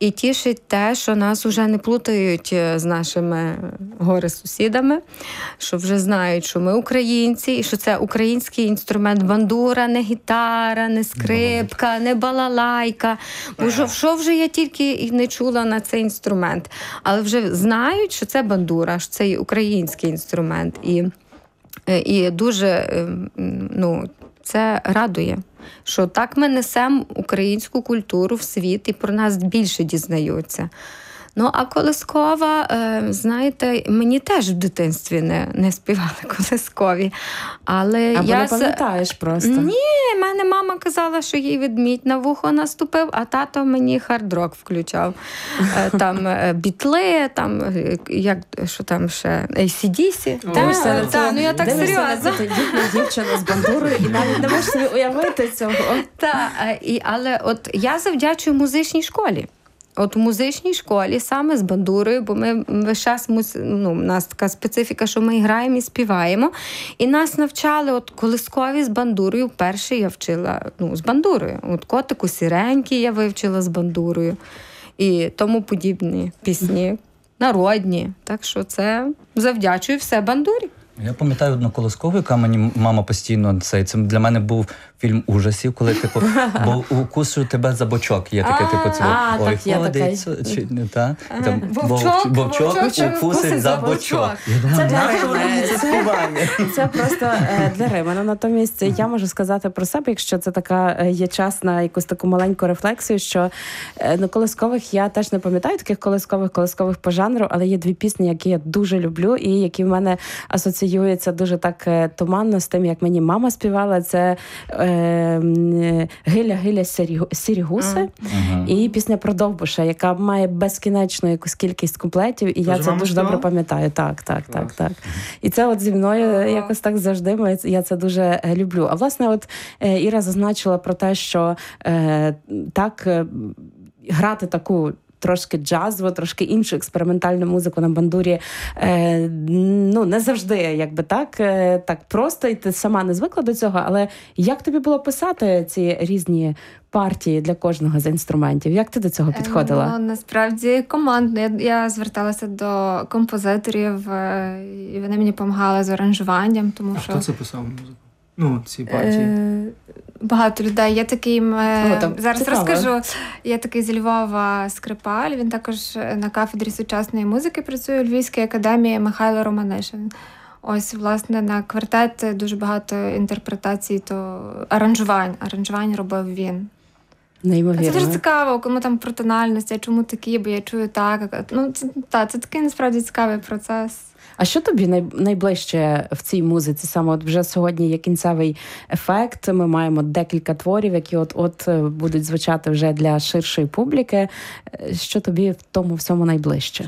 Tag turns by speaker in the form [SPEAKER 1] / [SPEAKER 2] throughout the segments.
[SPEAKER 1] І тішить те, що нас вже не плутають з нашими горе-сусідами, що вже знають, що ми українці, і що це український інструмент. Бандура, не гітара, не скрипка, не балалайка. Бо що вже я тільки і не чула на цей інструмент. Але вже знають, що це бандура, що це український інструмент. І дуже, це радує, що так ми несемо українську культуру в світ і про нас більше дізнаються. А колискова, знаєте, мені теж в дитинстві не співали колискові. Але
[SPEAKER 2] або не пам'ятаєш просто?
[SPEAKER 1] Ні, мене мама казала, що їй ведмідь на вухо наступив, а тато мені хард-рок включав. Там Бітли, там, що там ще, AC/DC. Я так серйозно.
[SPEAKER 2] Дівчина з бандурою, і навіть не можеш собі уявити цього.
[SPEAKER 1] Але от я завдячую музичній школі. От у музичній школі саме з бандурою, бо ми весь час, у нас така специфіка, що ми граємо і співаємо. І нас навчали от колискові з бандурою. Перше я вчила з бандурою. От котику сіренький я вивчила з бандурою. І тому подібні пісні, народні. Так що це завдячую все бандурі.
[SPEAKER 3] Я пам'ятаю одну колискову, яка мені мама постійно це для мене був фільм ужасів, коли бо укусую тебе за бочок. Є таке ой, ходить, чи не та? Вовчок укусить за бочок.
[SPEAKER 2] Це просто для Римана. Натомість я можу сказати про себе, якщо це така є час на якусь таку маленьку рефлексію, що на колискових я теж не пам'ятаю таких колискових по жанру, але є дві пісні, які я дуже люблю і які в мене асоціюються дуже так туманно з тим, як мені мама співала. Це «Гиля-гиля сірі гуси» і пісня про Довбуша, яка має безкінечну якусь кількість куплетів, і я це дуже добре пам'ятаю. Так. І це от зі мною якось так завжди, я це дуже люблю. А власне, от Іра зазначила про те, що так грати таку трошки джазову, трошки іншу експериментальну музику на бандурі, не завжди, якби так просто, і ти сама не звикла до цього, але як тобі було писати ці різні партії для кожного з інструментів? Як ти до цього підходила?
[SPEAKER 4] Насправді командно. Я зверталася до композиторів, і вони мені допомагали з аранжуванням, тому що...
[SPEAKER 5] Хто це писав музику? Ці партії.
[SPEAKER 4] Багато людей. Є такий, зараз розкажу, є такий зі Львова скрипаль, він також на кафедрі сучасної музики працює у Львівській академії, Михайло Романишин. Ось, власне, на квартет дуже багато інтерпретацій, то аранжувань робив він.
[SPEAKER 2] Неймовірно.
[SPEAKER 4] Це дуже цікаво, кому там про тональності, а чому такі, бо я чую так. Це такий, насправді, цікавий процес.
[SPEAKER 2] А що тобі найближче в цій музиці? Саме от вже сьогодні є кінцевий ефект, ми маємо декілька творів, які от будуть звучати вже для ширшої публіки. Що тобі в тому всьому найближче?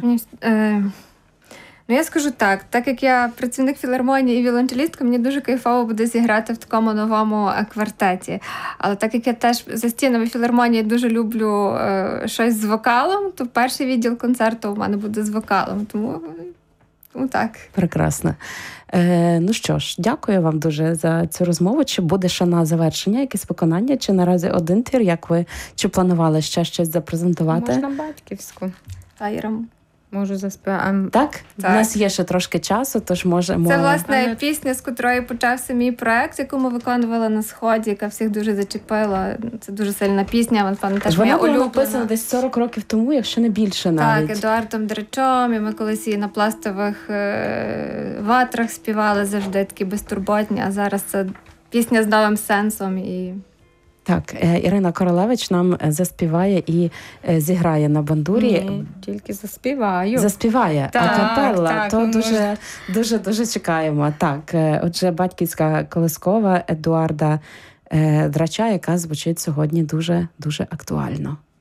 [SPEAKER 4] Я скажу так як я працівник філармонії і віолончелістка, мені дуже кайфово буде зіграти в такому новому квартеті. Але так як я теж за стінами філармонії дуже люблю щось з вокалом, то перший відділ концерту у мене буде з вокалом. Тому так.
[SPEAKER 2] Прекрасно. Ну що ж, дякую вам дуже за цю розмову. Чи буде ще на завершення якесь виконання, чи наразі один твір, чи планували ще щось запрезентувати?
[SPEAKER 1] Можна батьківську.
[SPEAKER 4] Тайром.
[SPEAKER 1] Можу заспівати.
[SPEAKER 2] Так? У нас є ще трошки часу, тож можемо...
[SPEAKER 4] Це, власне, пісня, з котрої почався мій проект, яку ми виконували на Сході, яка всіх дуже зачепила. Це дуже сильна пісня, напевно, теж моя улюблена.
[SPEAKER 2] Вона була написана десь 40 років тому, якщо не більше навіть.
[SPEAKER 4] Так, Едуардом Драчом, і ми колись її на пластових ватрах співали завжди, такі безтурботні, а зараз це пісня з новим сенсом і...
[SPEAKER 2] Так, Ірина Королевич нам заспіває і зіграє на бандурі.
[SPEAKER 1] Ні, тільки заспіваю.
[SPEAKER 2] Заспіває,
[SPEAKER 1] так,
[SPEAKER 2] а капелла,
[SPEAKER 1] так,
[SPEAKER 2] то дуже чекаємо. Так, отже, батьківська колискова Едуарда Драча, яка звучить сьогодні дуже актуально.